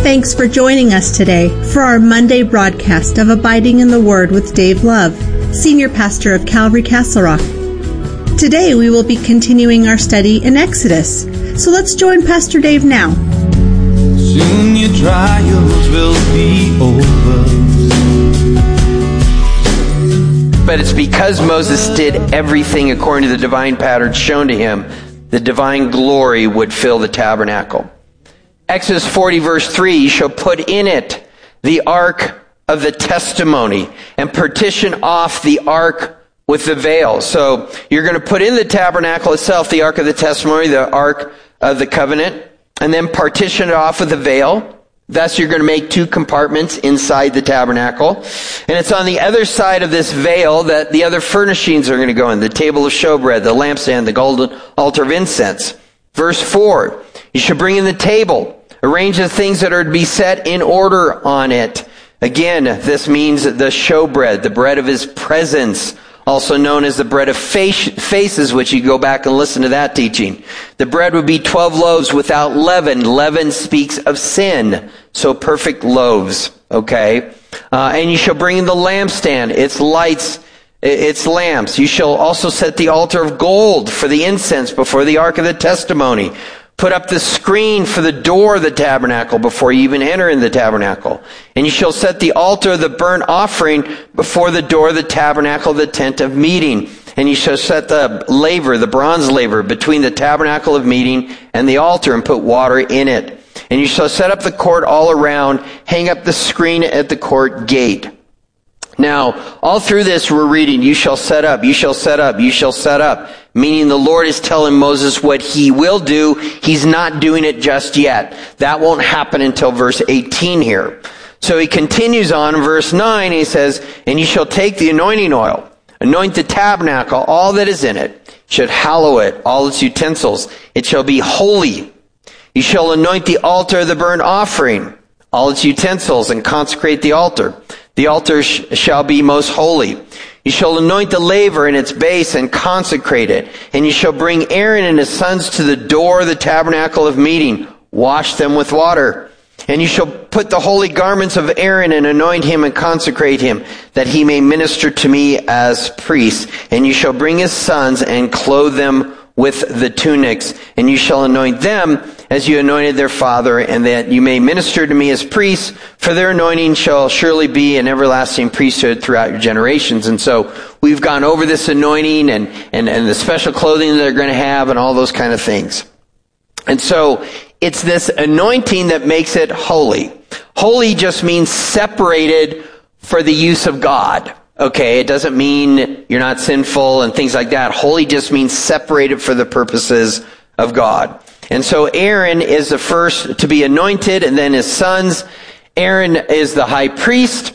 Thanks for joining us today for our Monday broadcast of Abiding in the Word with Dave Love, Senior Pastor of Calvary Castle Rock. Today we will be continuing our study in Exodus, so let's join Pastor Dave now. Soon your trials will be over. But it's because Moses did everything according to the divine pattern shown to him, the divine glory would fill the tabernacle. Exodus 40 verse 3, you shall put in it the ark of the testimony and partition off the ark with the veil. So you're going to put in the tabernacle itself the ark of the testimony, the ark of the covenant, and then partition it off with the veil. Thus you're going to make two compartments inside the tabernacle. And it's on the other side of this veil that the other furnishings are going to go in. The table of showbread, the lampstand, the golden altar of incense. Verse 4, you should bring in the table. Arrange the things that are to be set in order on it. Again, this means the showbread, the bread of his presence, also known as the bread of faces, which you go back and listen to that teaching. The bread would be 12 loaves without leaven. Leaven speaks of sin. So perfect loaves, okay? And you shall bring in the lampstand, its lights, its lamps. You shall also set the altar of gold for the incense before the ark of the testimony. Put up the screen for the door of the tabernacle before you even enter in the tabernacle. And you shall set the altar of the burnt offering before the door of the tabernacle, the tent of meeting. And you shall set the laver, the bronze laver, between the tabernacle of meeting and the altar, and put water in it. And you shall set up the court all around, hang up the screen at the court gate. Now, all through this we're reading, you shall set up, you shall set up, you shall set up. Meaning the Lord is telling Moses what he will do. He's not doing it just yet. That won't happen until verse 18 here. So he continues on in verse 9. He says, and you shall take the anointing oil, anoint the tabernacle, all that is in it. You should hallow it, all its utensils. It shall be holy. You shall anoint the altar of the burnt offering, all its utensils, and consecrate the altar. The altar shall be most holy. You shall anoint the laver in its base and consecrate it. And you shall bring Aaron and his sons to the door of the tabernacle of meeting. Wash them with water. And you shall put the holy garments of Aaron and anoint him and consecrate him, that he may minister to me as priest. And you shall bring his sons and clothe them with the tunics. And you shall anoint them as you anointed their father, and that you may minister to me as priests, for their anointing shall surely be an everlasting priesthood throughout your generations. And so we've gone over this anointing and the special clothing that they're going to have and all those kind of things. And so it's this anointing that makes it holy. Holy just means separated for the use of God. Okay, it doesn't mean you're not sinful and things like that. Holy just means separated for the purposes of God. And so Aaron is the first to be anointed, and then his sons. Aaron is the high priest.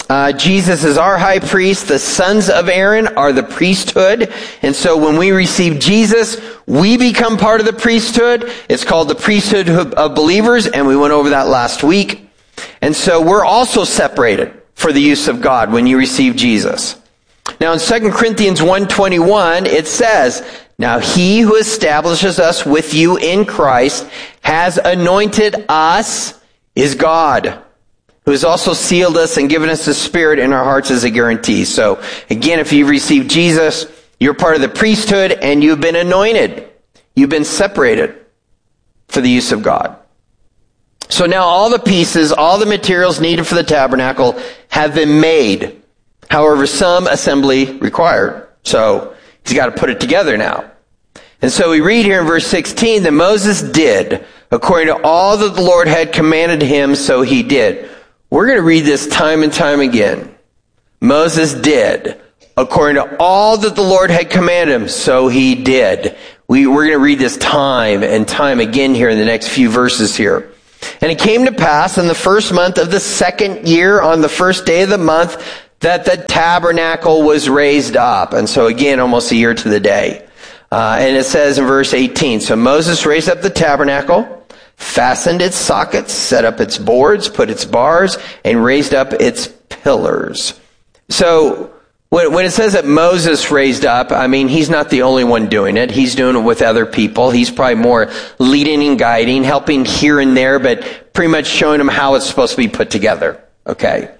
Jesus is our high priest. The sons of Aaron are the priesthood. And so when we receive Jesus, we become part of the priesthood. It's called the priesthood of believers, and we went over that last week. And so we're also separated for the use of God when you receive Jesus. Now in 2 Corinthians 1:21, it says, now he who establishes us with you in Christ has anointed us, is God, who has also sealed us and given us the Spirit in our hearts as a guarantee. So again, if you receive Jesus, you're part of the priesthood and you've been anointed. You've been separated for the use of God. So now all the pieces, all the materials needed for the tabernacle have been made. However, some assembly required. So he's got to put it together now. And so we read here in verse 16 that Moses did according to all that the Lord had commanded him, so he did. We're going to read this time and time again. Moses did according to all that the Lord had commanded him, so he did. We're going to read this time and time again here in the next few verses here. And it came to pass in the first month of the second year, on the first day of the month, that the tabernacle was raised up. And so again, almost a year to the day. And it says in verse 18, so Moses raised up the tabernacle, fastened its sockets, set up its boards, put its bars, and raised up its pillars. So When it says that Moses raised up, I mean, he's not the only one doing it. He's doing it with other people. He's probably more leading and guiding, helping here and there, but pretty much showing them how it's supposed to be put together. Okay.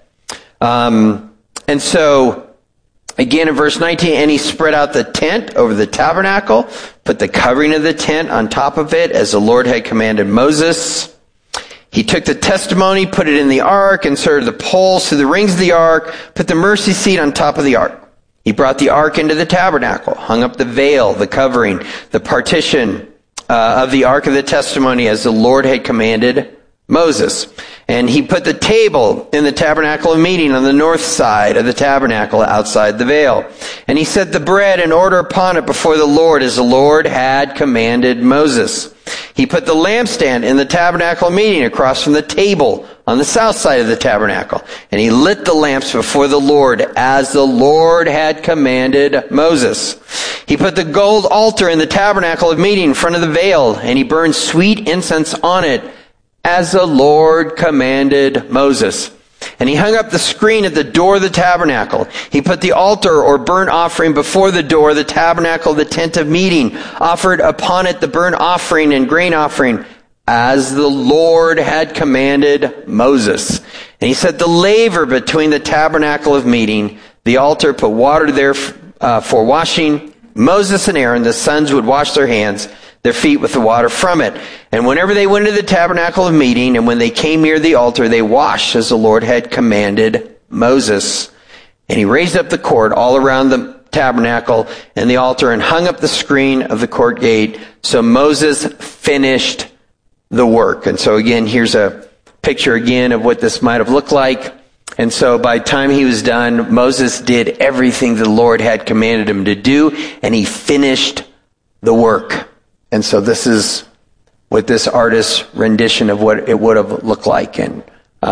And so, again, in verse 19, and he spread out the tent over the tabernacle, put the covering of the tent on top of it, as the Lord had commanded Moses. He took the testimony, put it in the ark, inserted the poles through the rings of the ark, put the mercy seat on top of the ark. He brought the ark into the tabernacle, hung up the veil, the covering, the partition of the ark of the testimony, as the Lord had commanded Moses. And he put the table in the tabernacle of meeting on the north side of the tabernacle outside the veil. And he set the bread in order upon it before the Lord, as the Lord had commanded Moses. He put the lampstand in the tabernacle of meeting across from the table on the south side of the tabernacle. And he lit the lamps before the Lord, as the Lord had commanded Moses. He put the gold altar in the tabernacle of meeting in front of the veil, and he burned sweet incense on it, as the Lord commanded Moses. And he hung up the screen at the door of the tabernacle. He put the altar or burnt offering before the door of the tabernacle, the tent of meeting, offered upon it the burnt offering and grain offering, as the Lord had commanded Moses. And he set the laver between the tabernacle of meeting, the altar, put water there for washing. Moses and Aaron, the sons, would wash their hands, their feet with the water from it. And whenever they went into the tabernacle of meeting, and when they came near the altar, they washed as the Lord had commanded Moses. And he raised up the court all around the tabernacle and the altar, and hung up the screen of the court gate. So Moses finished the work. And so again, here's a picture again of what this might have looked like. And so by the time he was done, Moses did everything the Lord had commanded him to do, and he finished the work. And so this is what this artist's rendition of what it would have looked like, and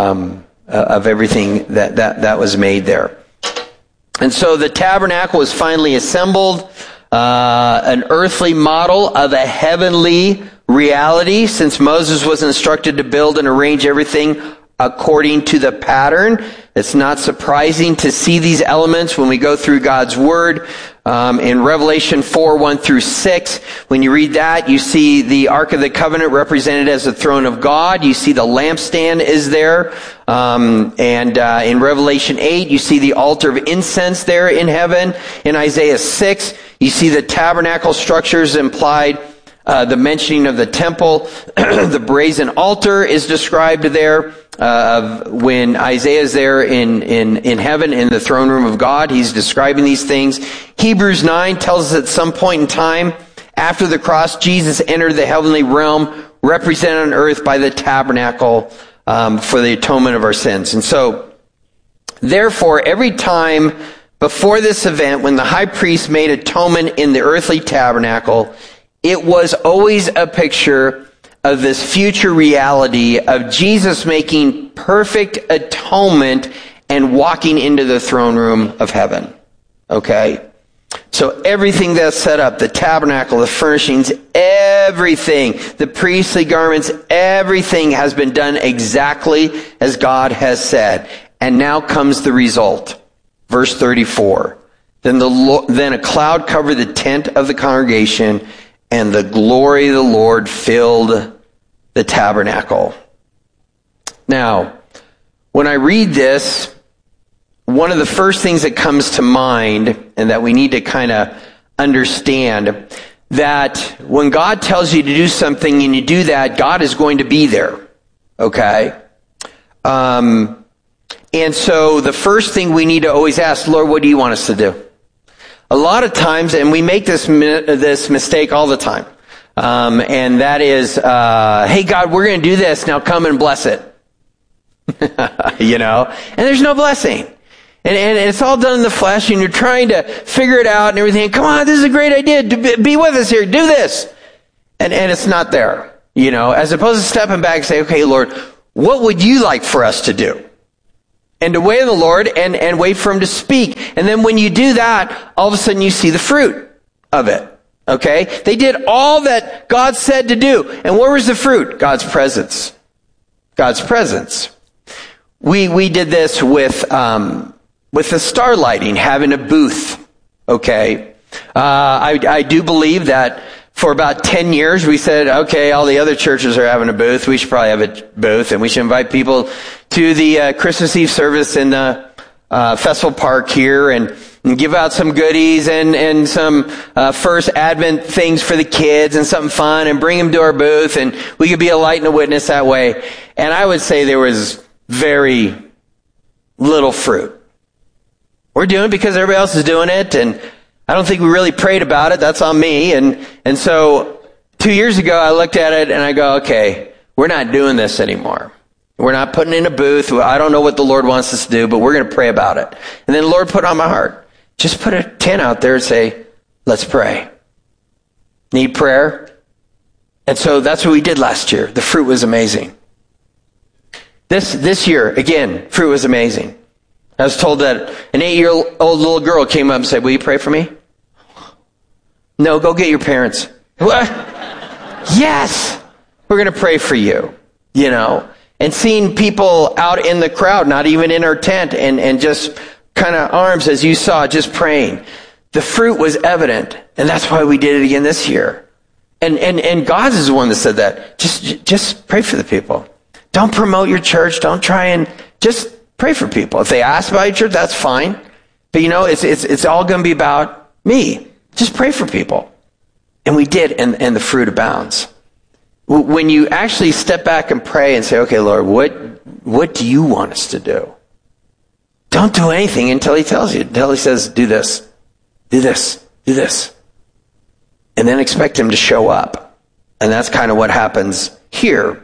of everything that was made there. And so the tabernacle was finally assembled, an earthly model of a heavenly reality, since Moses was instructed to build and arrange everything according to the pattern. It's not surprising to see these elements when we go through God's Word. In Revelation 4:1-6, when you read that, you see the Ark of the Covenant represented as the throne of God. You see the lampstand is there. In Revelation 8, you see the altar of incense there in heaven. In Isaiah 6, you see the tabernacle structures implied, the mentioning of the temple. The brazen altar is described there. When Isaiah is there in heaven, in the throne room of God, he's describing these things. Hebrews 9 tells us at some point in time, after the cross, Jesus entered the heavenly realm, represented on earth by the tabernacle, for the atonement of our sins. And so, therefore, every time before this event, when the high priest made atonement in the earthly tabernacle, it was always a picture of this future reality of Jesus making perfect atonement and walking into the throne room of heaven. Okay? So everything that's set up, the tabernacle, the furnishings, everything, the priestly garments, everything has been done exactly as God has said. And now comes the result. Verse 34. Then a cloud covered the tent of the congregation, and the glory of the Lord filled the tabernacle. Now, when I read this, one of the first things that comes to mind, and that we need to kind of understand, that when God tells you to do something and you do that, God is going to be there. Okay? And so the first thing we need to always ask, Lord, what do you want us to do? A lot of times, and we make this mistake all the time, and that is, hey God, we're going to do this, now come and bless it. You know? And there's no blessing. And it's all done in the flesh, and you're trying to figure it out and everything. Come on, this is a great idea. Be with us here. Do this. And it's not there. You know, as opposed to stepping back and say, okay, Lord, what would you like for us to do? And to wait on the Lord and wait for him to speak. And then when you do that, all of a sudden you see the fruit of it. Okay? They did all that God said to do. And where was the fruit? God's presence. God's presence. We did this with with the star lighting, having a booth. Okay. I do believe that for about 10 years we said, okay, all the other churches are having a booth. We should probably have a booth, and we should invite people to the Christmas Eve service in the Festival Park here and give out some goodies and some first Advent things for the kids and something fun and bring them to our booth, and we could be a light and a witness that way. And I would say there was very little fruit. We're doing it because everybody else is doing it, and I don't think we really prayed about it. That's on me. And so 2 years ago, I looked at it and I go, okay, we're not doing this anymore. We're not putting in a booth. I don't know what the Lord wants us to do, but we're going to pray about it. And then the Lord put on my heart, just put a tent out there and say, let's pray. Need prayer? And so that's what we did last year. The fruit was amazing. This year, again, fruit was amazing. I was told that an 8-year-old little girl came up and said, will you pray for me? No, go get your parents. What? Yes! We're going to pray for you, you know. And seeing people out in the crowd, not even in our tent, and just kind of arms, as you saw, just praying. The fruit was evident, and that's why we did it again this year. And God is the one that said that. Just pray for the people. Don't promote your church. Don't try and just pray for people. If they ask about your church, that's fine. But you know, it's all going to be about me. Just pray for people. And we did, and the fruit abounds. When you actually step back and pray and say, okay, Lord, what do you want us to do? Don't do anything until he tells you. Until he says, do this, do this, do this. And then expect him to show up. And that's kind of what happens here.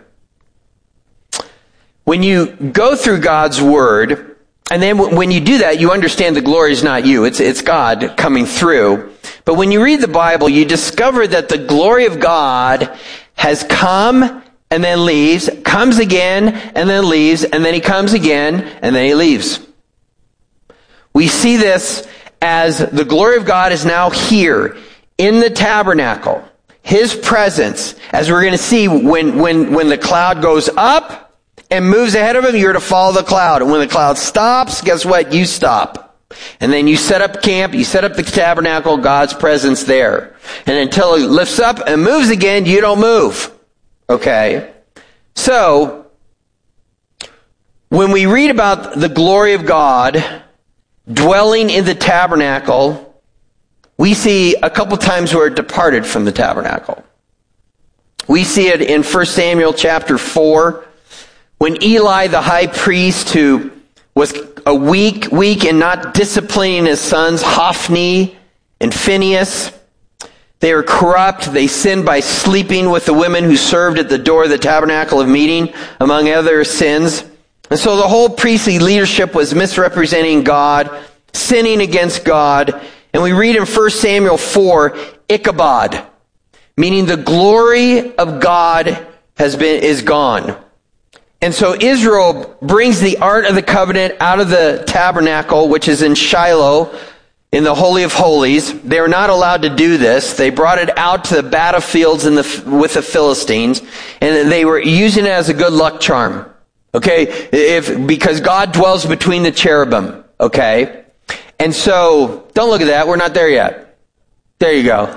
When you go through God's word, and then when you do that, you understand the glory is not you. It's God coming through. But when you read the Bible, you discover that the glory of God has come and then leaves, comes again and then leaves, and then he comes again and then he leaves. We see this as the glory of God is now here in the tabernacle. His presence, as we're going to see when the cloud goes up and moves ahead of him, you're to follow the cloud. And when the cloud stops, guess what? You stop. And then you set up camp, you set up the tabernacle, God's presence there. And until it lifts up and moves again, you don't move. Okay? So, when we read about the glory of God dwelling in the tabernacle, we see a couple times where it departed from the tabernacle. We see it in 1 Samuel chapter 4, when Eli, the high priest, who was a weak and not disciplining his sons, Hophni and Phinehas, they were corrupt. They sinned by sleeping with the women who served at the door of the tabernacle of meeting, among other sins. And so the whole priestly leadership was misrepresenting God, sinning against God. And we read in 1 Samuel 4, Ichabod, meaning the glory of God is gone. And so Israel brings the Ark of the Covenant out of the tabernacle, which is in Shiloh, in the Holy of Holies. They were not allowed to do this. They brought it out to the battlefields with the Philistines, and they were using it as a good luck charm. Okay? Because God dwells between the cherubim. Okay? And so, don't look at that. We're not there yet. There you go.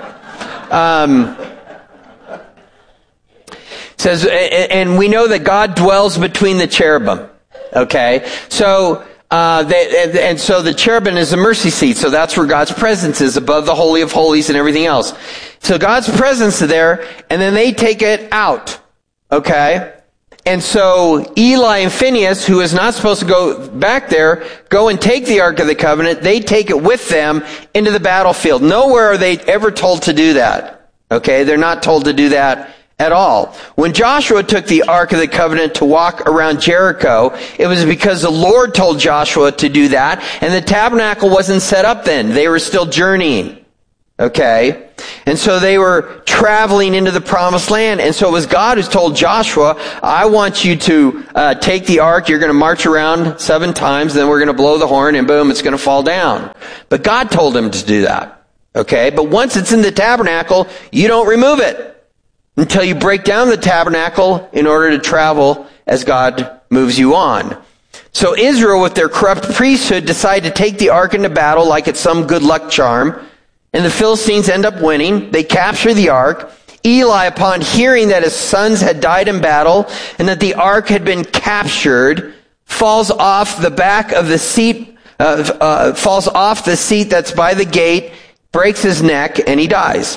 Says, and we know that God dwells between the cherubim. Okay? So, so the cherubim is the mercy seat. So that's where God's presence is, above the Holy of Holies and everything else. So God's presence is there, and then they take it out. Okay? And so Eli and Phinehas, who is not supposed to go back there, go and take the Ark of the Covenant. They take it with them into the battlefield. Nowhere are they ever told to do that. Okay? They're not told to do that at all. When Joshua took the Ark of the Covenant to walk around Jericho, it was because the Lord told Joshua to do that, and the tabernacle wasn't set up then. They were still journeying. Okay? And so they were traveling into the promised land, and so it was God who told Joshua, I want you to take the ark, you're going to march around 7 times, then we're going to blow the horn, and boom, it's going to fall down. But God told him to do that. Okay? But once it's in the tabernacle, you don't remove it until you break down the tabernacle in order to travel as God moves you on. So Israel, with their corrupt priesthood, decide to take the ark into battle like it's some good luck charm. And the Philistines end up winning. They capture the ark. Eli, upon hearing that his sons had died in battle and that the ark had been captured, falls off the back of the seat, falls off the seat that's by the gate, breaks his neck, and he dies.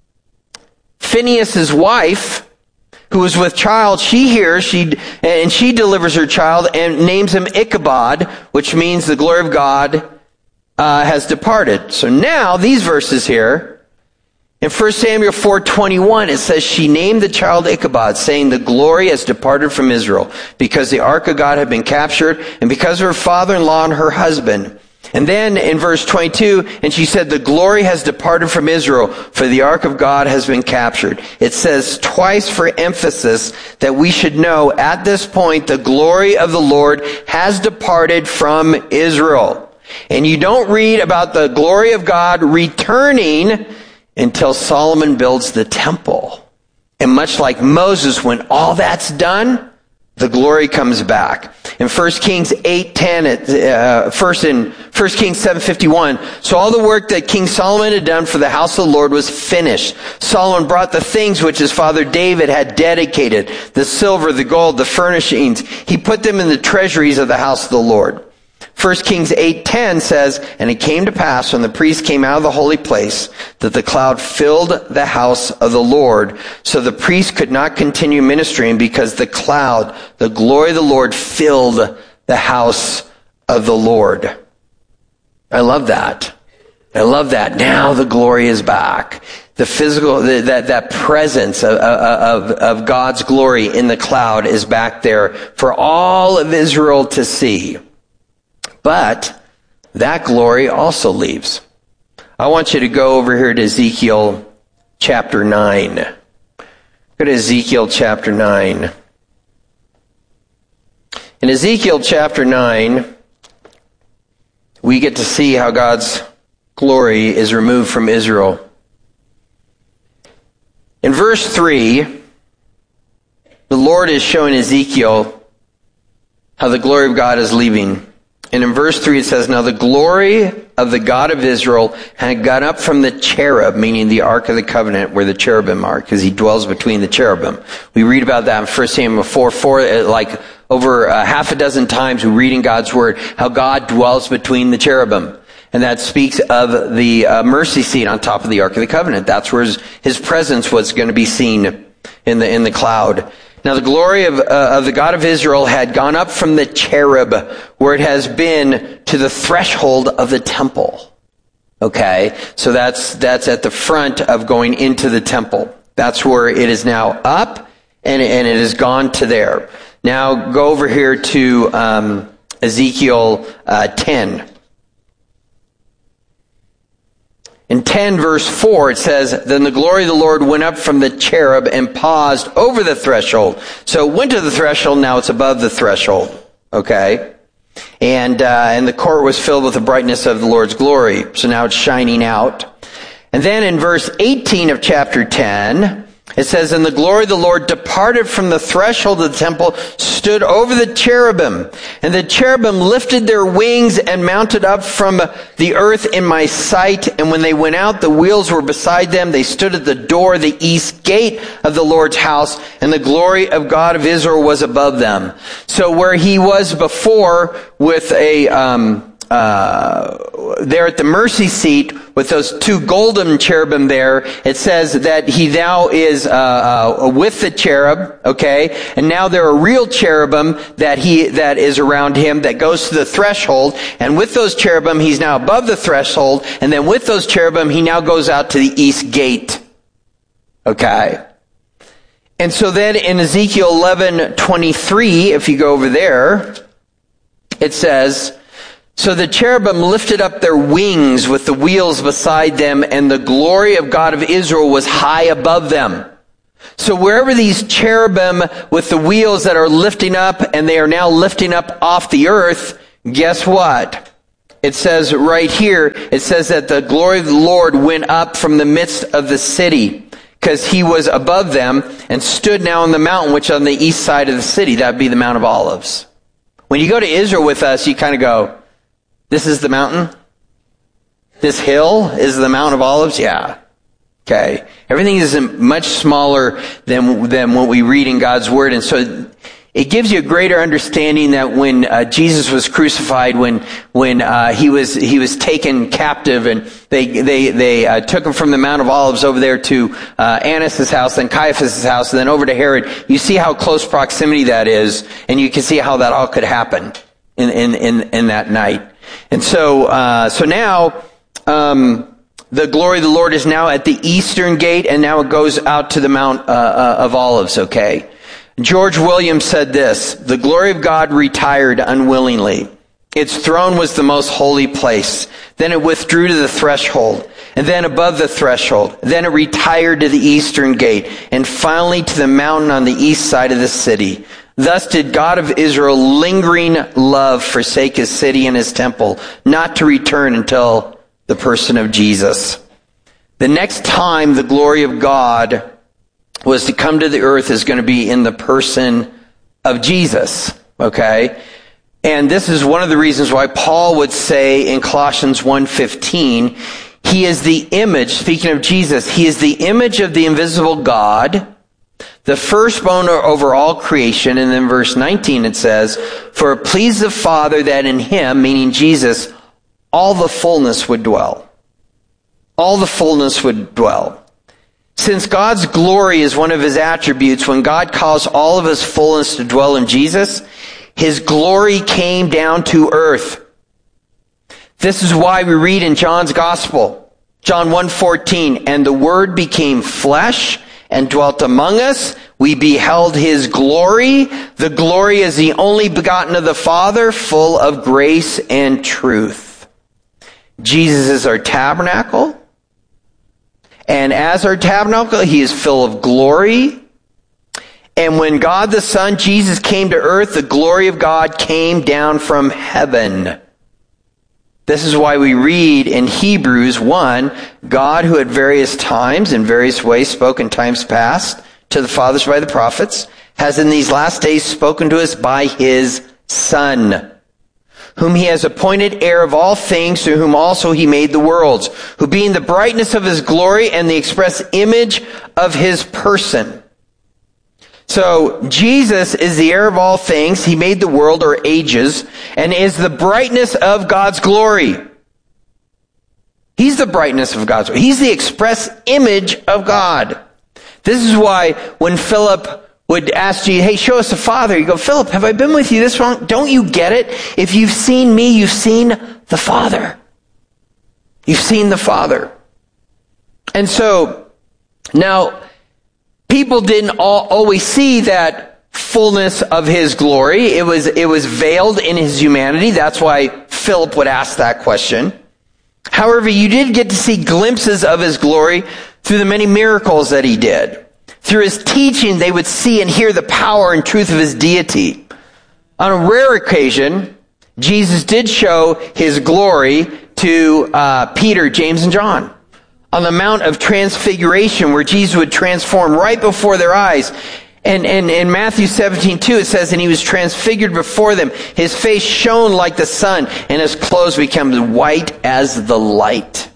Phinehas' wife, who was with child, she hears, and she delivers her child and names him Ichabod, which means the glory of God has departed. So now, these verses here, in 1 Samuel 4:21, it says, she named the child Ichabod, saying, the glory has departed from Israel, because the ark of God had been captured, and because of her father-in-law and her husband. And then in verse 22, and she said, the glory has departed from Israel, for the ark of God has been captured. It says twice for emphasis that we should know at this point the glory of the Lord has departed from Israel. And you don't read about the glory of God returning until Solomon builds the temple. And much like Moses, when all that's done, the glory comes back. In 1 Kings 8:10, first in 1 Kings 7:51, so all the work that King Solomon had done for the house of the Lord was finished. Solomon brought the things which his father David had dedicated, the silver, the gold, the furnishings. He put them in the treasuries of the house of the Lord. 1 Kings 8:10 says, and it came to pass when the priest came out of the holy place that the cloud filled the house of the Lord. So the priest could not continue ministering because the cloud, the glory of the Lord, filled the house of the Lord. I love that. I love that. Now the glory is back. The physical, that presence of God's glory in the cloud is back there for all of Israel to see. But that glory also leaves. I want you to go over here to Ezekiel chapter 9. Go to Ezekiel chapter 9. In Ezekiel chapter 9, we get to see how God's glory is removed from Israel. In verse 3, the Lord is showing Ezekiel how the glory of God is leaving. And in verse 3 it says, now the glory of the God of Israel had gone up from the cherub, meaning the Ark of the Covenant, where the cherubim are, because he dwells between the cherubim. We read about that in 1 Samuel 4, like over half a dozen times we read in God's Word how God dwells between the cherubim. And that speaks of the mercy seat on top of the Ark of the Covenant. That's where his presence was going to be seen in the cloud. Now the glory of the God of Israel had gone up from the cherub where it has been to the threshold of the temple. Okay? So that's at the front of going into the temple. That's where it is now up and it has gone to there. Now go over here to Ezekiel 10. In 10 verse 4 it says, then the glory of the Lord went up from the cherub and paused over the threshold. So it went to the threshold, now it's above the threshold. Okay? And the court was filled with the brightness of the Lord's glory. So now it's shining out. And then in verse 18 of chapter 10, it says, and the glory of the Lord departed from the threshold of the temple, stood over the cherubim. And the cherubim lifted their wings and mounted up from the earth in my sight. And when they went out, the wheels were beside them. They stood at the door, the east gate of the Lord's house. And the glory of God of Israel was above them. So where he was before with there at the mercy seat with those two golden cherubim there, it says that he now is with the cherub, okay? And now there are real cherubim that is around him that goes to the threshold, and with those cherubim he's now above the threshold, and then with those cherubim he now goes out to the east gate. Okay? And so then in Ezekiel 11:23, if you go over there, it says, so the cherubim lifted up their wings with the wheels beside them, and the glory of God of Israel was high above them. So wherever these cherubim with the wheels that are lifting up, and they are now lifting up off the earth, guess what? It says right here, it says that the glory of the Lord went up from the midst of the city, because he was above them, and stood now on the mountain which on the east side of the city. That would be the Mount of Olives, When you go to Israel with us, you kind of go, this is the mountain? This hill is the Mount of Olives? Yeah. Okay. Everything is much smaller than what we read in God's Word. And so it gives you a greater understanding that when Jesus was crucified, when he was taken captive, and they took him from the Mount of Olives over there to Annas' house, then Caiaphas' house, and then over to Herod. You see how close proximity that is, and you can see how that all could happen in that night. And so now the glory of the Lord is now at the eastern gate, and now it goes out to the Mount of Olives. Okay. George Williams said this: the glory of God retired unwillingly. Its throne was the most holy place. Then it withdrew to the threshold, and then above the threshold. Then it retired to the eastern gate, and finally to the mountain on the east side of the city. Thus did God of Israel lingering love forsake his city and his temple, not to return until the person of Jesus. The next time the glory of God was to come to the earth is going to be in the person of Jesus. Okay? And this is one of the reasons why Paul would say in Colossians 1:15, he is the image, speaking of Jesus, he is the image of the invisible God, the firstborn over all creation. And then verse 19 it says, for it pleased the Father that in him, meaning Jesus, all the fullness would dwell. All the fullness would dwell. Since God's glory is one of his attributes, when God caused all of his fullness to dwell in Jesus, his glory came down to earth. This is why we read in John's Gospel, John 1:14, and the Word became flesh and dwelt among us. We beheld his glory. The glory is the only begotten of the Father, full of grace and truth. Jesus is our tabernacle. And as our tabernacle, he is full of glory. And when God the Son, Jesus, came to earth, the glory of God came down from heaven. This is why we read in Hebrews 1, God, who at various times, in various ways, spoke in times past to the fathers by the prophets, has in these last days spoken to us by his Son, whom he has appointed heir of all things, through whom also he made the worlds, who being the brightness of his glory and the express image of his person. So Jesus is the heir of all things. He made the world, or ages, and is the brightness of God's glory. He's the brightness of God's glory. He's the express image of God. This is why when Philip would ask you, hey, show us the Father. You go, Philip, have I been with you this long? Don't you get it? If you've seen me, you've seen the Father. You've seen the Father. And so, now, people didn't always see that fullness of his glory. It was veiled in his humanity. That's why Philip would ask that question. However, you did get to see glimpses of his glory through the many miracles that he did. Through his teaching, they would see and hear the power and truth of his deity. On a rare occasion, Jesus did show his glory to Peter, James, and John. On the Mount of Transfiguration, where Jesus would transform right before their eyes. And in Matthew 17:2, it says, and he was transfigured before them. His face shone like the sun, and his clothes became white as the light.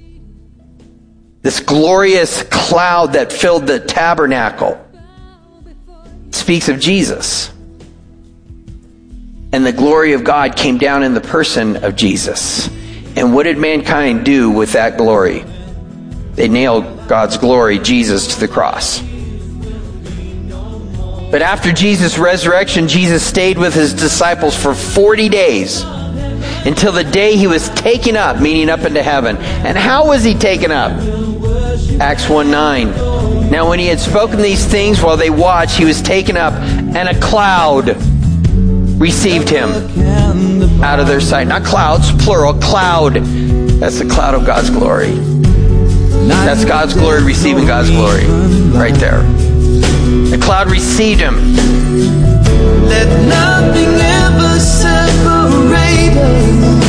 This glorious cloud that filled the tabernacle speaks of Jesus. And the glory of God came down in the person of Jesus. And what did mankind do with that glory? They nailed God's glory, Jesus, to the cross. But after Jesus' resurrection, Jesus stayed with his disciples for 40 days until the day he was taken up, meaning up into heaven. And how was he taken up? Acts 1:9. Now when he had spoken these things while they watched, he was taken up, and a cloud received him out of their sight. Not clouds, plural, cloud. That's the cloud of God's glory. That's God's glory receiving God's glory. Right there. The cloud received him. Let nothing ever separate us.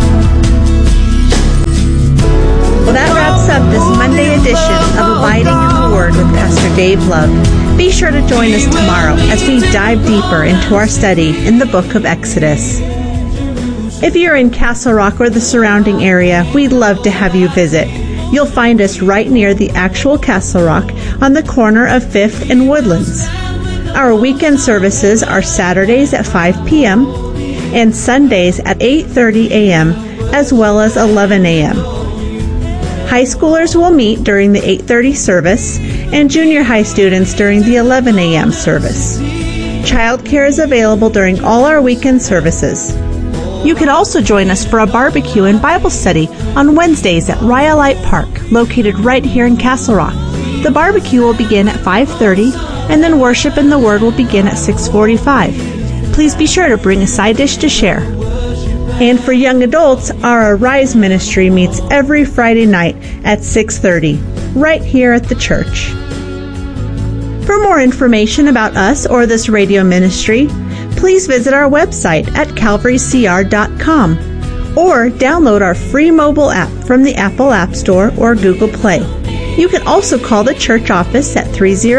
Well, that wraps up this Monday edition of Abiding in the Word with Pastor Dave Love. Be sure to join us tomorrow as we dive deeper into our study in the book of Exodus. If you're in Castle Rock or the surrounding area, we'd love to have you visit. You'll find us right near the actual Castle Rock on the corner of 5th and Woodlands. Our weekend services are Saturdays at 5 p.m. and Sundays at 8:30 a.m. as well as 11 a.m. High schoolers will meet during the 8:30 service and junior high students during the 11 a.m. service. Childcare is available during all our weekend services. You can also join us for a barbecue and Bible study on Wednesdays at Rhyolite Park, located right here in Castle Rock. The barbecue will begin at 5:30, and then worship and the Word will begin at 6:45. Please be sure to bring a side dish to share. And for young adults, our Arise ministry meets every Friday night at 6:30, right here at the church. For more information about us or this radio ministry, please visit our website at calvarycr.com or download our free mobile app from the Apple App Store or Google Play. You can also call the church office at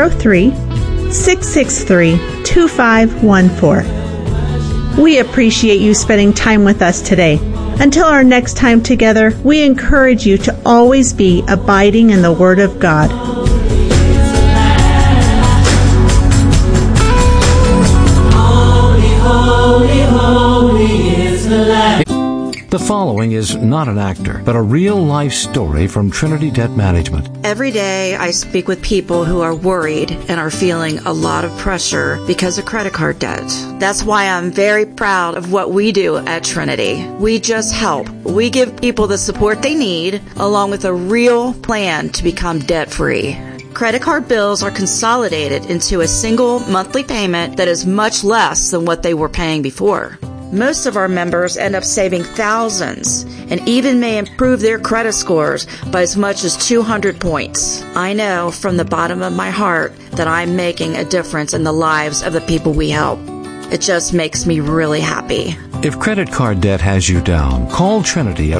303-663-2514. We appreciate you spending time with us today. Until our next time together, we encourage you to always be abiding in the Word of God. The following is not an actor, but a real-life story from Trinity Debt Management. Every day I speak with people who are worried and are feeling a lot of pressure because of credit card debt. That's why I'm very proud of what we do at Trinity. We just help. We give people the support they need, along with a real plan to become debt-free. Credit card bills are consolidated into a single monthly payment that is much less than what they were paying before. Most of our members end up saving thousands and even may improve their credit scores by as much as 200 points. I know from the bottom of my heart that I'm making a difference in the lives of the people we help. It just makes me really happy. If credit card debt has you down, call Trinity at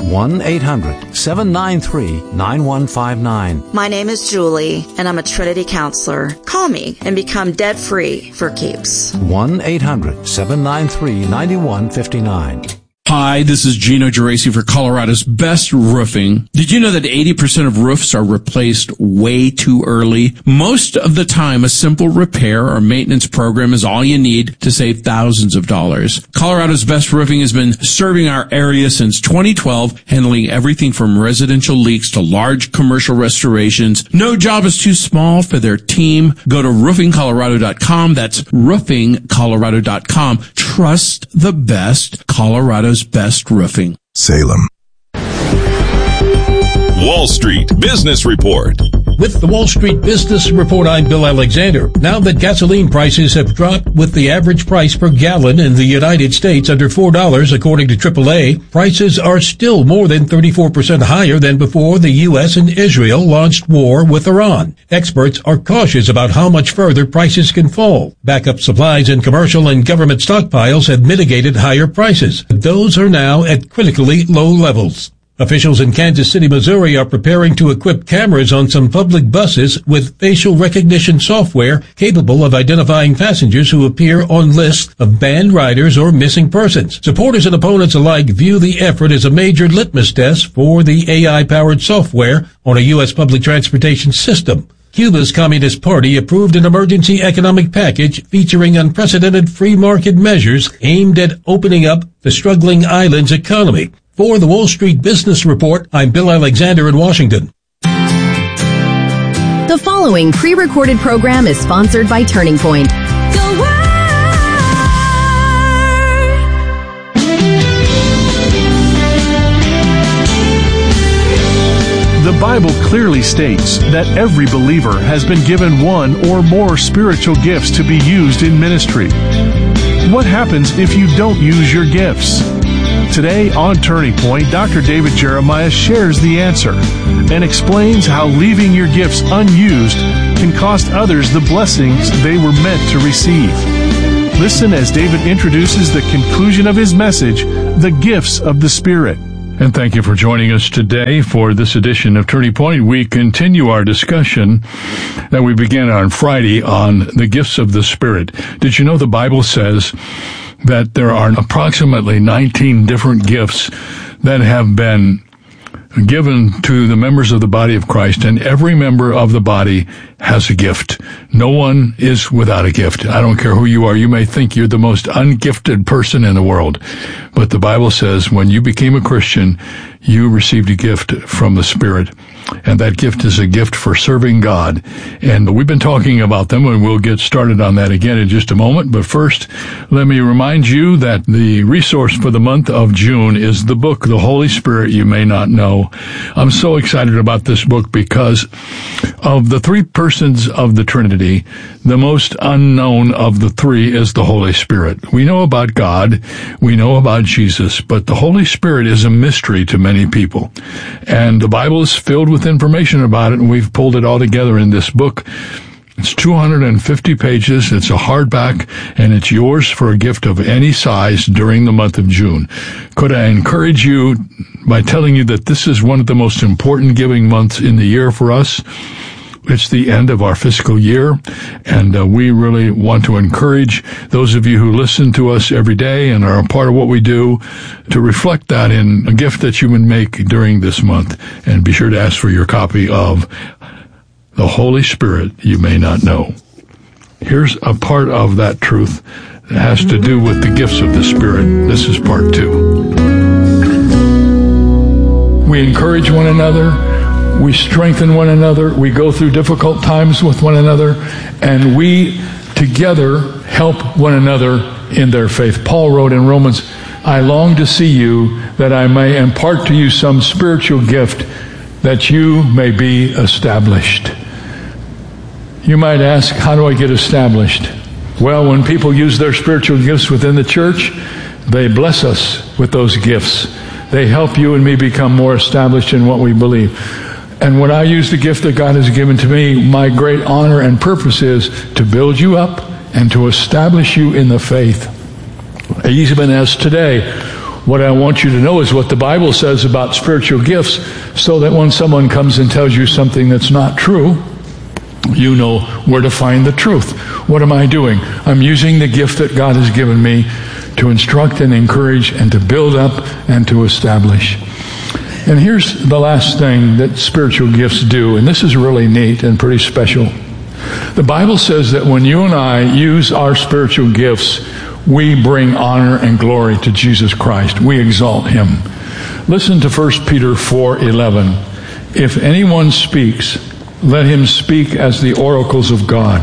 1-800-793-9159. My name is Julie, and I'm a Trinity counselor. Call me and become debt-free for keeps. 1-800-793-9159. Hi, this is Gino Geraci for Colorado's Best Roofing. Did you know that 80% of roofs are replaced way too early? Most of the time, a simple repair or maintenance program is all you need to save thousands of dollars. Colorado's Best Roofing has been serving our area since 2012, handling everything from residential leaks to large commercial restorations. No job is too small for their team. Go to roofingcolorado.com. That's roofingcolorado.com. Trust the best. Colorado's Best Roofing. Salem. Wall Street Business Report. With the Wall Street Business Report, I'm Bill Alexander. Now that gasoline prices have dropped, with the average price per gallon in the United States under $4, according to AAA, prices are still more than 34% higher than before the U.S. and Israel launched war with Iran. Experts are cautious about how much further prices can fall. Backup supplies in commercial and government stockpiles have mitigated higher prices. Those are now at critically low levels. Officials in Kansas City, Missouri are preparing to equip cameras on some public buses with facial recognition software capable of identifying passengers who appear on lists of banned riders or missing persons. Supporters and opponents alike view the effort as a major litmus test for the AI-powered software on a U.S. public transportation system. Cuba's Communist Party approved an emergency economic package featuring unprecedented free market measures aimed at opening up the struggling island's economy. For the Wall Street Business Report, I'm Bill Alexander in Washington. The following pre-recorded program is sponsored by Turning Point. The Bible clearly states that every believer has been given one or more spiritual gifts to be used in ministry. What happens if you don't use your gifts? Today on Turning Point, Dr. David Jeremiah shares the answer and explains how leaving your gifts unused can cost others the blessings they were meant to receive. Listen as David introduces the conclusion of his message, The Gifts of the Spirit, And thank you for joining us today for this edition of Turning Point. We continue our discussion that we began on Friday on the gifts of the Spirit. Did you know the Bible says that there are approximately 19 different gifts that have been given to the members of the body of Christ, and every member of the body has a gift. No one is without a gift. I don't care who you are. You may think you're the most ungifted person in the world, but the Bible says when you became a Christian, you received a gift from the Spirit, and that gift is a gift for serving God. And we've been talking about them, and we'll get started on that again in just a moment. But first, let me remind you that the resource for the month of June is the book, The Holy Spirit You May Not Know. I'm so excited about this book because of the three persons of the Trinity, the most unknown of the three is the Holy Spirit. We know about God, we know about Jesus, but the Holy Spirit is a mystery to many people. And the Bible is filled with information about it, and we've pulled it all together in this book. It's 250 pages, it's a hardback, and it's yours for a gift of any size during the month of June. Could I encourage you by telling you that this is one of the most important giving months in the year for us? It's the end of our fiscal year, and we really want to encourage those of you who listen to us every day and are a part of what we do to reflect that in a gift that you would make during this month. And be sure to ask for your copy of The Holy Spirit You May Not Know. Here's a part of that truth that has to do with the gifts of the Spirit. This is part 2. We encourage one another. We strengthen one another. We go through difficult times with one another, and we together help one another in their faith. Paul wrote in Romans, I long to see you that I may impart to you some spiritual gift that you may be established. You might ask, how do I get established? Well, when people use their spiritual gifts within the church, they bless us with those gifts. They help you and me become more established in what we believe. And when I use the gift that God has given to me, my great honor and purpose is to build you up and to establish you in the faith. Even as today, what I want you to know is what the Bible says about spiritual gifts, so that when someone comes and tells you something that's not true, you know where to find the truth. What am I doing? I'm using the gift that God has given me to instruct and encourage and to build up and to establish. And here's the last thing that spiritual gifts do, and this is really neat and pretty special. The Bible says that when you and I use our spiritual gifts, we bring honor and glory to Jesus Christ. We exalt Him. Listen to 1 Peter 4:11. If anyone speaks, let him speak as the oracles of God.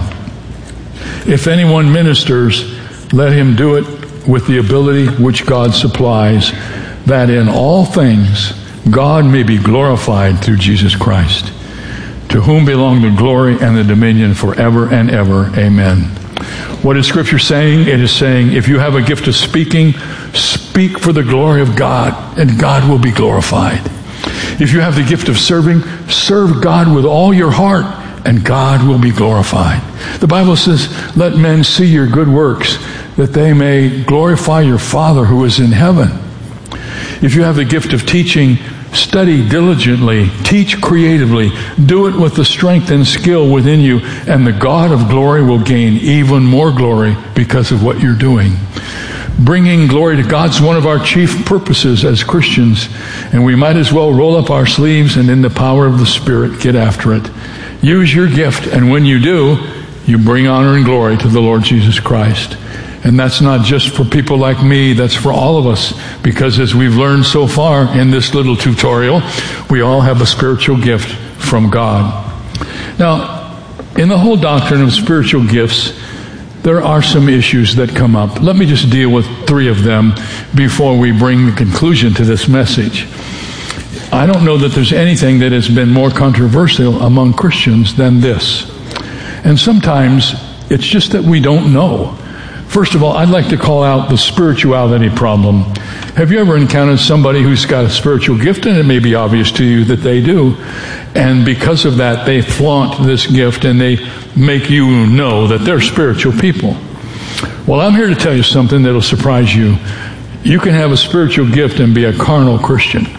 If anyone ministers, let him do it with the ability which God supplies, that in all things God may be glorified through Jesus Christ, to whom belong the glory and the dominion forever and ever. Amen. What is Scripture saying? It is saying, if you have a gift of speaking, speak for the glory of God, and God will be glorified. If you have the gift of serving, serve God with all your heart, and God will be glorified. The Bible says, let men see your good works, that they may glorify your Father who is in heaven. If you have the gift of teaching, study diligently, teach creatively, do it with the strength and skill within you, and the God of glory will gain even more glory because of what you're doing. Bringing glory to God's one of our chief purposes as Christians, and we might as well roll up our sleeves and in the power of the Spirit get after it. Use your gift, and when you do, you bring honor and glory to the Lord Jesus Christ. And that's not just for people like me, that's for all of us. Because as we've learned so far in this little tutorial, we all have a spiritual gift from God. Now, in the whole doctrine of spiritual gifts, there are some issues that come up. Let me just deal with 3 of them before we bring the conclusion to this message. I don't know that there's anything that has been more controversial among Christians than this. And sometimes it's just that we don't know. First of all, I'd like to call out the spirituality problem. Have you ever encountered somebody who's got a spiritual gift, and it may be obvious to you that they do, and because of that, they flaunt this gift and they make you know that they're spiritual people? Well, I'm here to tell you something that'll surprise you. You can have a spiritual gift and be a carnal Christian.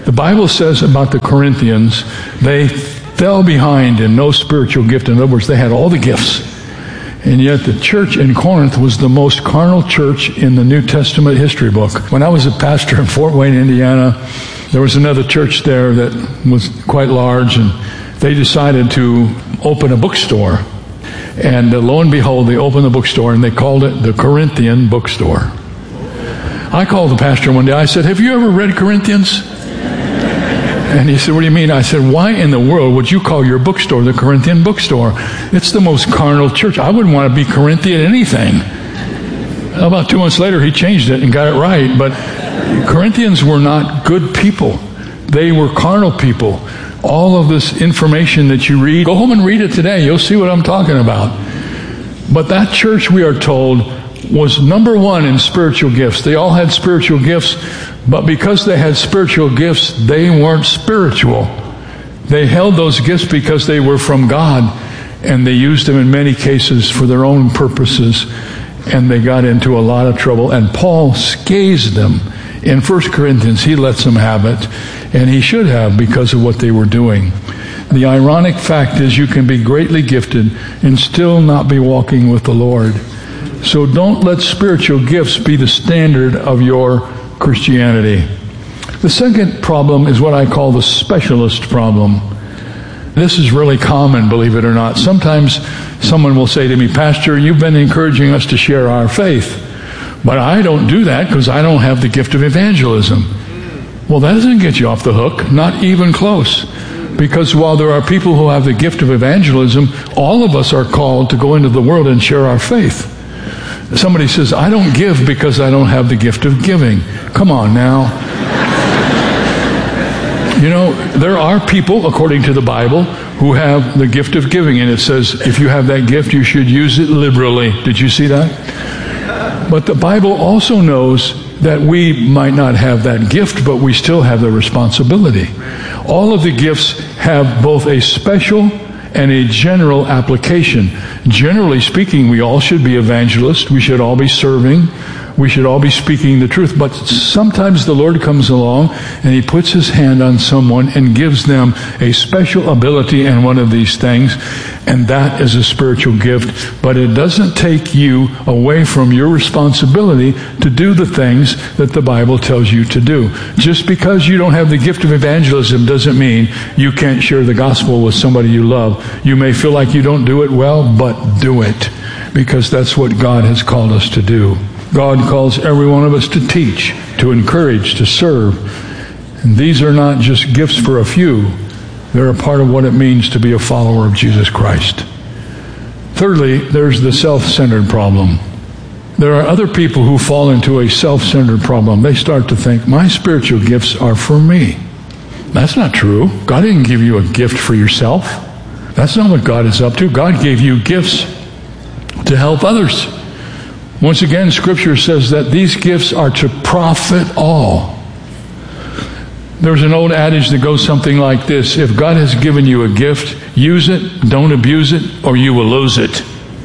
The Bible says about the Corinthians, they fell behind in no spiritual gift. In other words, they had all the gifts. And yet the church in Corinth was the most carnal church in the New Testament history book. When I was a pastor in Fort Wayne, Indiana, there was another church there that was quite large, and they decided to open a bookstore. And lo and behold, they opened the bookstore, and they called it the Corinthian Bookstore. I called the pastor one day. I said, "Have you ever read Corinthians?" And he said, "What do you mean?" I said, "Why in the world would you call your bookstore the Corinthian Bookstore? It's the most carnal church. I wouldn't want to be Corinthian anything." About 2 months later, he changed it and got it right. But Corinthians were not good people. They were carnal people. All of this information that you read, go home and read it today. You'll see what I'm talking about. But that church, we are told, was number one in spiritual gifts. They all had spiritual gifts, but because they had spiritual gifts, they weren't spiritual. They held those gifts because they were from God, and they used them in many cases for their own purposes, and they got into a lot of trouble. And Paul scathes them. In 1 Corinthians, he lets them have it, and he should have because of what they were doing. The ironic fact is you can be greatly gifted and still not be walking with the Lord. So don't let spiritual gifts be the standard of your Christianity. The second problem is what I call the specialist problem. This is really common, believe it or not. Sometimes someone will say to me, "Pastor, you've been encouraging us to share our faith, but I don't do that because I don't have the gift of evangelism." Well, that doesn't get you off the hook, not even close. Because while there are people who have the gift of evangelism, all of us are called to go into the world and share our faith. Somebody says, "I don't give because I don't have the gift of giving." Come on now. You know, there are people, according to the Bible, who have the gift of giving. And it says, if you have that gift, you should use it liberally. Did you see that? But the Bible also knows that we might not have that gift, but we still have the responsibility. All of the gifts have both a special and a general application. Generally speaking, we all should be evangelists. We should all be serving. We should all be speaking the truth. But sometimes the Lord comes along and He puts His hand on someone and gives them a special ability in one of these things. And that is a spiritual gift. But it doesn't take you away from your responsibility to do the things that the Bible tells you to do. Just because you don't have the gift of evangelism doesn't mean you can't share the gospel with somebody you love. You may feel like you don't do it well, but do it. Because that's what God has called us to do. God calls every one of us to teach, to encourage, to serve. And these are not just gifts for a few. They're a part of what it means to be a follower of Jesus Christ. Thirdly, there's the self-centered problem. There are other people who fall into a self-centered problem. They start to think, my spiritual gifts are for me. That's not true. God didn't give you a gift for yourself. That's not what God is up to. God gave you gifts to help others. Once again, Scripture says that these gifts are to profit all. There's an old adage that goes something like this: if God has given you a gift, use it, don't abuse it, or you will lose it.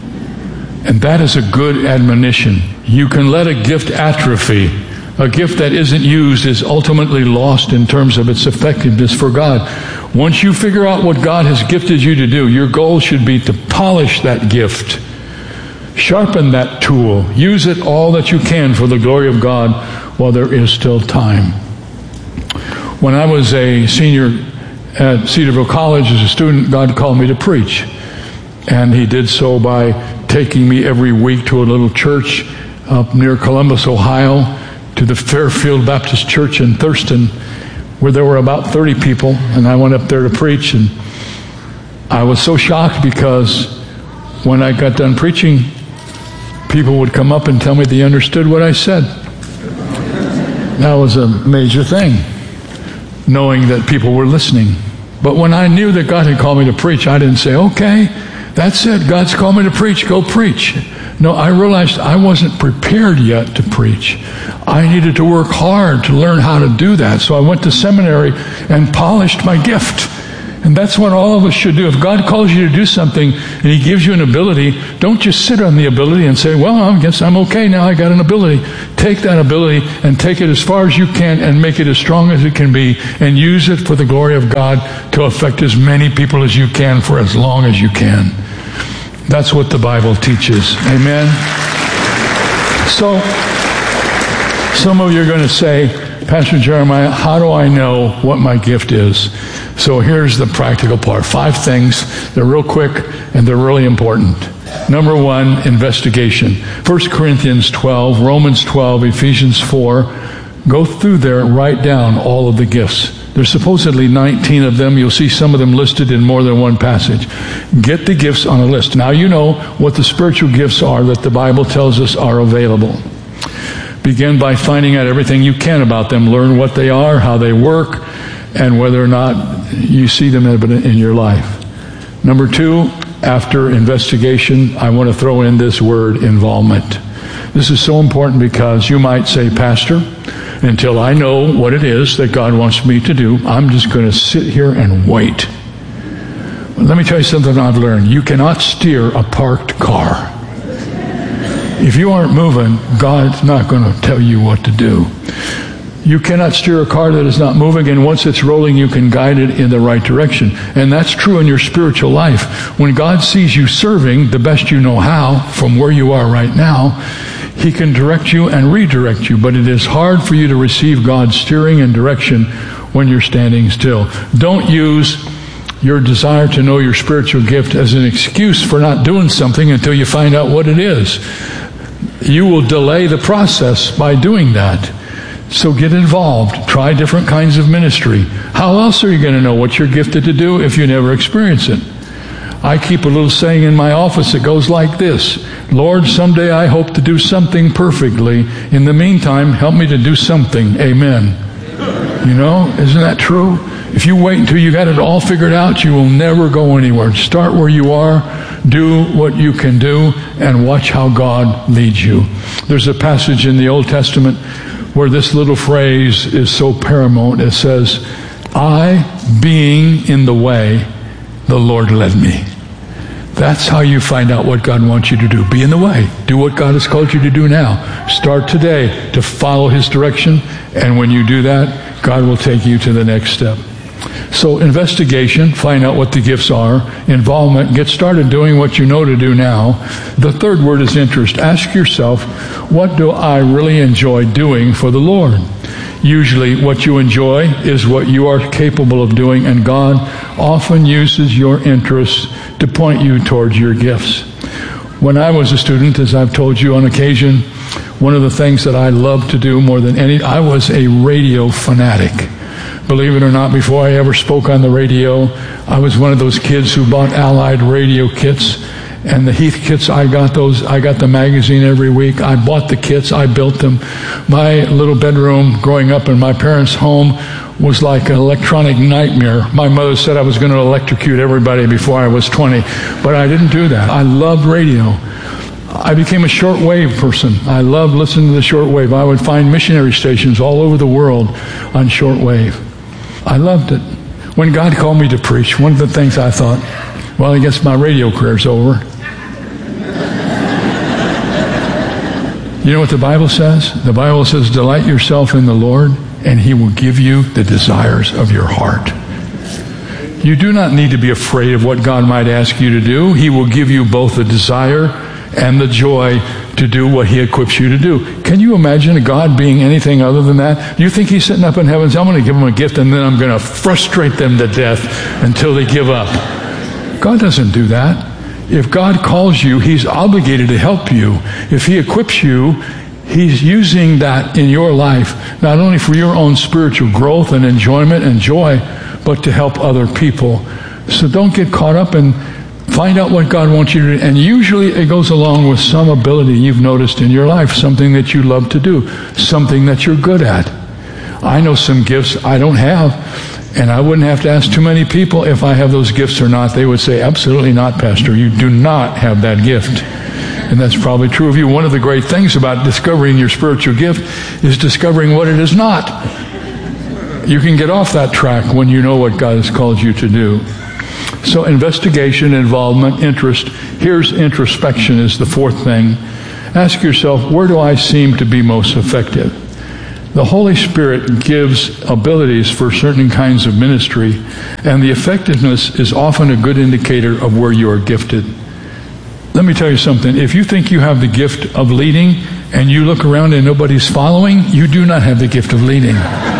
And that is a good admonition. You can let a gift atrophy. A gift that isn't used is ultimately lost in terms of its effectiveness for God. Once you figure out what God has gifted you to do, your goal should be to polish that gift. Sharpen that tool. Use it all that you can for the glory of God while there is still time. When I was a senior at Cedarville College as a student, God called me to preach. And He did so by taking me every week to a little church up near Columbus, Ohio, to the Fairfield Baptist Church in Thurston, where there were about 30 people. And I went up there to preach. And I was so shocked because when I got done preaching, people would come up and tell me they understood what I said. That was a major thing, knowing that people were listening. But when I knew that God had called me to preach, I didn't say, okay, that's it. God's called me to preach. Go preach. No, I realized I wasn't prepared yet to preach. I needed to work hard to learn how to do that. So I went to seminary and polished my gift. And that's what all of us should do. If God calls you to do something and He gives you an ability, don't just sit on the ability and say, well, I guess I'm okay now, I got an ability. Take that ability and take it as far as you can and make it as strong as it can be and use it for the glory of God to affect as many people as you can for as long as you can. That's what the Bible teaches. Amen? So, some of you are going to say, Pastor Jeremiah, how do I know what my gift is? So here's the practical part. 5 things. They're real quick and they're really important. Number 1, investigation. 1 Corinthians 12, Romans 12, Ephesians 4. Go through there and write down all of the gifts. There's supposedly 19 of them. You'll see some of them listed in more than one passage. Get the gifts on a list. Now you know what the spiritual gifts are that the Bible tells us are available. Begin by finding out everything you can about them. Learn what they are, how they work, and whether or not you see them evident in your life. Number 2, after investigation, I want to throw in this word, involvement. This is so important because you might say, Pastor, until I know what it is that God wants me to do, I'm just going to sit here and wait. Well, let me tell you something I've learned. You cannot steer a parked car. If you aren't moving, God's not going to tell you what to do. You cannot steer a car that is not moving, and once it's rolling, you can guide it in the right direction. And that's true in your spiritual life. When God sees you serving the best you know how from where you are right now, He can direct you and redirect you, but it is hard for you to receive God's steering and direction when you're standing still. Don't use your desire to know your spiritual gift as an excuse for not doing something until you find out what it is. You will delay the process by doing that. So get involved. Try different kinds of ministry. How else are you going to know what you're gifted to do if you never experience it? I keep a little saying in my office that goes like this: Lord, someday I hope to do something perfectly. In the meantime, help me to do something. Amen. You know, isn't that true? If you wait until you got it all figured out, you will never go anywhere. Start where you are, do what you can do, and watch how God leads you. There's a passage in the Old Testament where this little phrase is so paramount. It says, I, being in the way, the Lord led me. That's how you find out what God wants you to do. Be in the way. Do what God has called you to do now. Start today to follow His direction, and when you do that, God will take you to the next step. So investigation, find out what the gifts are. Involvement, get started doing what you know to do now. The third word is interest. Ask yourself, what do I really enjoy doing for the Lord? Usually what you enjoy is what you are capable of doing, and God often uses your interests to point you towards your gifts. When I was a student, as I've told you on occasion, one of the things that I loved to do more than any, I was a radio fanatic. Believe it or not, before I ever spoke on the radio, I was one of those kids who bought Allied radio kits. And the Heath kits, I got those. I got the magazine every week. I bought the kits. I built them. My little bedroom growing up in my parents' home was like an electronic nightmare. My mother said I was going to electrocute everybody before I was 20, but I didn't do that. I loved radio. I became a shortwave person. I loved listening to the shortwave. I would find missionary stations all over the world on shortwave. I loved it. When God called me to preach, one of the things I thought, well, I guess my radio career's over. You know what the Bible says? The Bible says, delight yourself in the Lord, and He will give you the desires of your heart. You do not need to be afraid of what God might ask you to do. He will give you both the desire and the joy to do what He equips you to do. Can you imagine a God being anything other than that? Do you think He's sitting up in heaven saying, I'm going to give them a gift and then I'm going to frustrate them to death until they give up? God doesn't do that. If God calls you, He's obligated to help you. If He equips you, He's using that in your life, not only for your own spiritual growth and enjoyment and joy, but to help other people. So don't get caught up and find out what God wants you to do. And usually it goes along with some ability you've noticed in your life, something that you love to do, something that you're good at. I know some gifts I don't have, and I wouldn't have to ask too many people if I have those gifts or not. They would say, absolutely not, Pastor. You do not have that gift. And that's probably true of you. One of the great things about discovering your spiritual gift is discovering what it is not. You can get off that track when you know what God has called you to do. So investigation, involvement, interest. Here's introspection is the fourth thing. Ask yourself, where do I seem to be most effective? The Holy Spirit gives abilities for certain kinds of ministry, and the effectiveness is often a good indicator of where you are gifted. Let me tell you something. If you think you have the gift of leading and you look around and nobody's following, you do not have the gift of leading.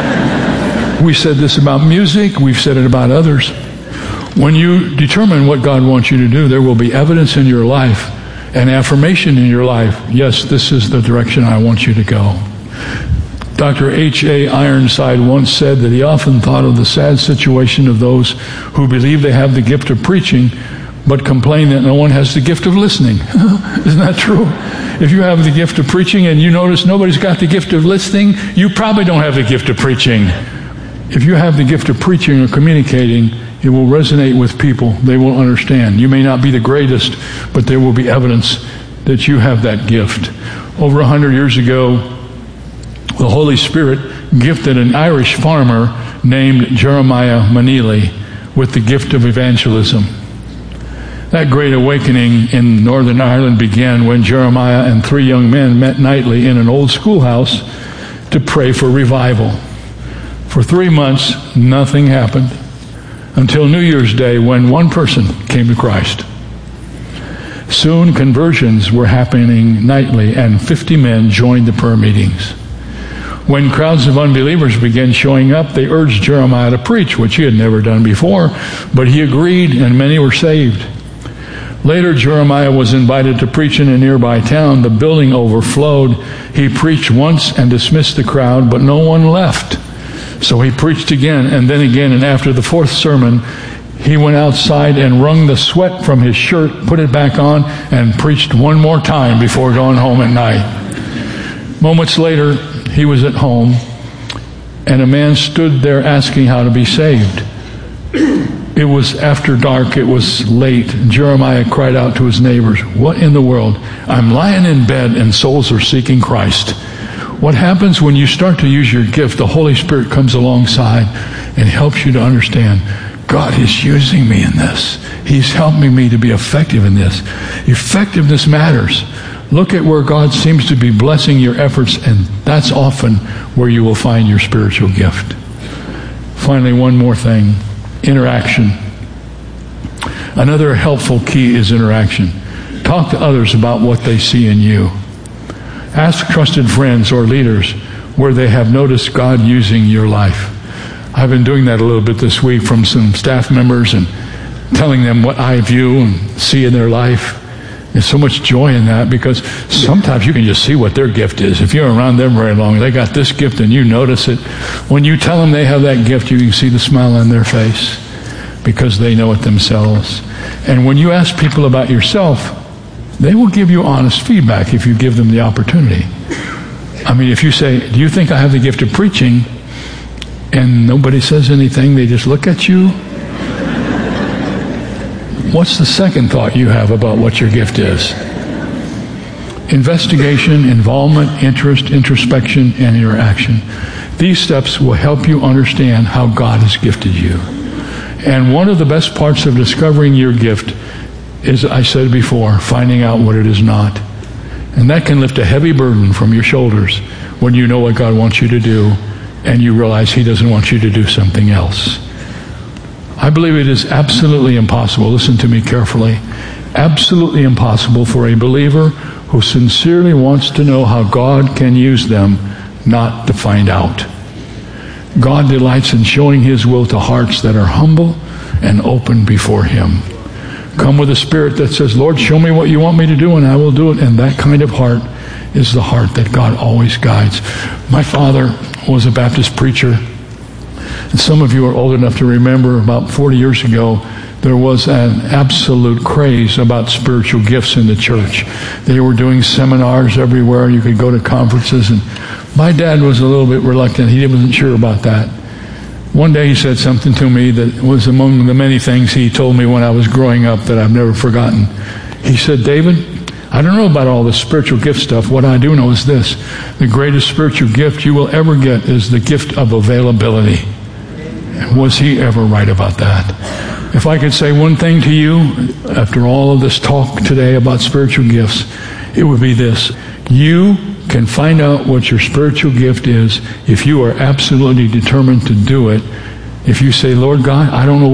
We said this about music. We've said it about others. When you determine what God wants you to do, there will be evidence in your life and affirmation in your life. Yes, this is the direction I want you to go. Dr. H.A. Ironside once said that he often thought of the sad situation of those who believe they have the gift of preaching, but complain that no one has the gift of listening. Isn't that true? If you have the gift of preaching and you notice nobody's got the gift of listening, you probably don't have the gift of preaching. If you have the gift of preaching or communicating, it will resonate with people. They will understand. You may not be the greatest, but there will be evidence that you have that gift. Over 100 years ago, the Holy Spirit gifted an Irish farmer named Jeremiah Manili with the gift of evangelism. That great awakening in Northern Ireland began when Jeremiah and 3 young men met nightly in an old schoolhouse to pray for revival. For 3 months, nothing happened until New Year's Day when one person came to Christ. Soon conversions were happening nightly and 50 men joined the prayer meetings. When crowds of unbelievers began showing up, they urged Jeremiah to preach, which he had never done before, but he agreed and many were saved. Later, Jeremiah was invited to preach in a nearby town. The building overflowed. He preached once and dismissed the crowd, but no one left. So he preached again and then again, and after the 4th sermon, he went outside and wrung the sweat from his shirt, put it back on, and preached one more time before going home at night. Moments later, he was at home, and a man stood there asking how to be saved. It was after dark. It was late. Jeremiah cried out to his neighbors, "What in the world? I'm lying in bed and souls are seeking Christ." What happens when you start to use your gift, the Holy Spirit comes alongside and helps you to understand, God is using me in this. He's helping me to be effective in this. Effectiveness matters. Look at where God seems to be blessing your efforts, and that's often where you will find your spiritual gift. Finally, one more thing. Interaction. Another helpful key is interaction. Talk to others about what they see in you. Ask trusted friends or leaders where they have noticed God using your life. I've been doing that a little bit this week from some staff members and telling them what I view and see in their life. There's so much joy in that because sometimes you can just see what their gift is. If you're around them very long, they got this gift and you notice it. When you tell them they have that gift, you can see the smile on their face because they know it themselves. And when you ask people about yourself, they will give you honest feedback if you give them the opportunity. I mean, if you say, do you think I have the gift of preaching? And nobody says anything, they just look at you. What's the second thought you have about what your gift is? Investigation, involvement, interest, introspection, and interaction. These steps will help you understand how God has gifted you. And one of the best parts of discovering your gift is, I said before, finding out what it is not. And that can lift a heavy burden from your shoulders when you know what God wants you to do and you realize He doesn't want you to do something else. I believe it is absolutely impossible, listen to me carefully, absolutely impossible for a believer who sincerely wants to know how God can use them not to find out. God delights in showing His will to hearts that are humble and open before Him. Come with a spirit that says, Lord, show me what you want me to do and I will do it. And that kind of heart is the heart that God always guides. My father was a Baptist preacher. And some of you are old enough to remember about 40 years ago, there was an absolute craze about spiritual gifts in the church. They were doing seminars everywhere. You could go to conferences. And my dad was a little bit reluctant. He wasn't sure about that. One day he said something to me that was among the many things he told me when I was growing up that I've never forgotten. He said, David, I don't know about all this spiritual gift stuff. What I do know is this. The greatest spiritual gift you will ever get is the gift of availability. And was he ever right about that? If I could say one thing to you after all of this talk today about spiritual gifts, it would be this. You can find out what your spiritual gift is if you are absolutely determined to do it. If you say, Lord God, I don't know